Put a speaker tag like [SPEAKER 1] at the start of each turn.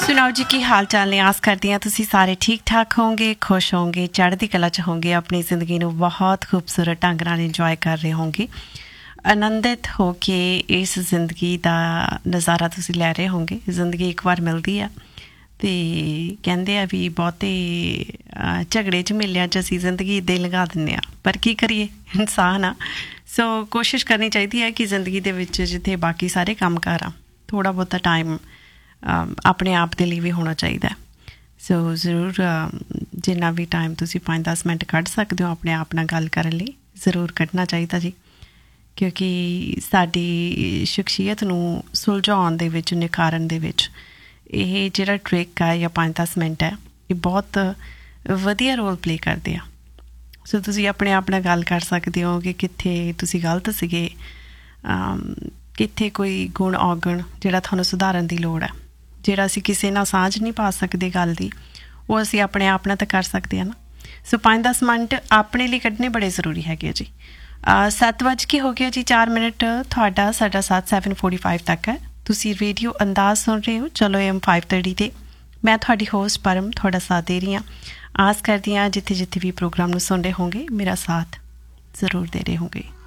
[SPEAKER 1] ਸੁਣਾਓ ਜੀ, ਕੀ ਹਾਲ ਚਾਲ ਨੇ? ਆਸ ਕਰਦੀ ਹਾਂ ਤੁਸੀਂ ਸਾਰੇ ਠੀਕ ਠਾਕ ਹੋਵੋਗੇ, ਖੁਸ਼ ਹੋਵੋਗੇ, ਚੜ੍ਹਦੀ ਕਲਾ 'ਚ ਹੋਵੋਗੇ, ਆਪਣੀ ਜ਼ਿੰਦਗੀ ਨੂੰ ਬਹੁਤ ਖੂਬਸੂਰਤ ਢੰਗ ਨਾਲ ਇੰਜੋਏ ਕਰ ਰਹੇ ਹੋਵੋਗੇ, ਆਨੰਦਿਤ ਹੋ ਕੇ ਇਸ ਜ਼ਿੰਦਗੀ ਦਾ ਨਜ਼ਾਰਾ ਤੁਸੀਂ ਲੈ ਰਹੇ ਹੋਵੋਗੇ। ਜ਼ਿੰਦਗੀ ਇੱਕ ਵਾਰ ਮਿਲਦੀ ਆ ਅਤੇ ਕਹਿੰਦੇ ਆ ਵੀ ਬਹੁਤੇ ਝਗੜੇ 'ਚ ਮਿਲਿਆ 'ਚ ਅਸੀਂ ਜ਼ਿੰਦਗੀ ਇੱਦਾਂ ਹੀ ਲੰਘਾ ਦਿੰਦੇ ਹਾਂ, ਪਰ ਕੀ ਕਰੀਏ, ਇਨਸਾਨ ਆ। ਸੋ ਕੋਸ਼ਿਸ਼ ਕਰਨੀ ਚਾਹੀਦੀ ਹੈ ਕਿ ਜ਼ਿੰਦਗੀ ਦੇ ਵਿੱਚ ਜਿੱਥੇ ਬਾਕੀ ਸਾਰੇ ਕੰਮ ਕਾਰ ਆ, ਥੋੜ੍ਹਾ ਬਹੁਤਾ ਟਾਈਮ ਆਪਣੇ ਆਪ ਦੇ ਲਈ ਵੀ ਹੋਣਾ ਚਾਹੀਦਾ। ਸੋ ਜ਼ਰੂਰ ਜਿੰਨਾ ਵੀ ਟਾਈਮ ਤੁਸੀਂ 5-10 ਮਿੰਟ ਕੱਢ ਸਕਦੇ ਹੋ ਆਪਣੇ ਆਪ ਨਾਲ ਗੱਲ ਕਰਨ ਲਈ, ਜ਼ਰੂਰ ਕੱਢਣਾ ਚਾਹੀਦਾ ਜੀ, ਕਿਉਂਕਿ ਸਾਡੀ ਸ਼ਖਸੀਅਤ ਨੂੰ ਸੁਲਝਾਉਣ ਦੇ ਵਿੱਚ, ਨਿਖਾਰਨ ਦੇ ਵਿੱਚ ਇਹ ਜਿਹੜਾ ਟ੍ਰਿਕ ਆ ਜਾਂ 5-10 ਮਿੰਟ ਹੈ, ਇਹ ਬਹੁਤ ਵਧੀਆ ਰੋਲ ਪਲੇ ਕਰਦੇ ਆ। ਸੋ ਤੁਸੀਂ ਆਪਣੇ ਆਪ ਨਾਲ ਗੱਲ ਕਰ ਸਕਦੇ ਹੋ ਕਿ ਕਿੱਥੇ ਤੁਸੀਂ ਗਲਤ ਸੀਗੇ, ਕਿੱਥੇ ਕੋਈ ਗੁਣ ਔਗਣ ਜਿਹੜਾ ਤੁਹਾਨੂੰ ਸੁਧਾਰਨ ਦੀ ਲੋੜ ਹੈ। ਜਿਹੜਾ ਅਸੀਂ ਕਿਸੇ ਨਾਲ ਸਾਂਝ ਨਹੀਂ ਪਾ ਸਕਦੇ ਗੱਲ ਦੀ, ਉਹ ਅਸੀਂ ਆਪਣੇ ਆਪ ਨਾਲ ਤਾਂ ਕਰ ਸਕਦੇ ਹਾਂ ਨਾ। ਸੋ 5-10 ਮਿੰਟ ਆਪਣੇ ਲਈ ਕੱਢਣੇ ਬੜੇ ਜ਼ਰੂਰੀ ਹੈਗੇ ਜੀ। 7 ਵੱਜ ਕੇ ਹੋ ਗਿਆ ਜੀ 4 ਮਿੰਟ। ਤੁਹਾਡਾ ਸਾਡਾ ਸਾਥ 7:45 ਤੱਕ ਹੈ। ਤੁਸੀਂ ਰੇਡੀਓ ਅੰਦਾਜ਼ ਸੁਣ ਰਹੇ ਹੋ ਚਲੋ AM 530 'ਤੇ। ਮੈਂ ਤੁਹਾਡੀ ਹੋਸਟ ਪਰਮ ਤੁਹਾਡਾ ਸਾਥ ਦੇ ਰਹੀ ਹਾਂ। ਆਸ ਕਰਦੀ ਹਾਂ ਜਿੱਥੇ ਜਿੱਥੇ ਵੀ ਪ੍ਰੋਗਰਾਮ ਨੂੰ ਸੁਣ ਰਹੇ ਹੋਗੇ ਮੇਰਾ ਸਾਥ ਜ਼ਰੂਰ ਦੇ ਰਹੇ ਹੋਗੇ।